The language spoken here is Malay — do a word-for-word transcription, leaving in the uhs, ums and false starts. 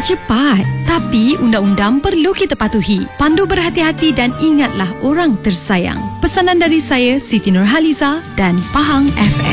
cepat. Tapi undang-undang perlu kita patuhi. Pandu berhati-hati dan ingatlah orang tersayang. Pesanan dari saya, Siti Nurhaliza dan Pahang F M.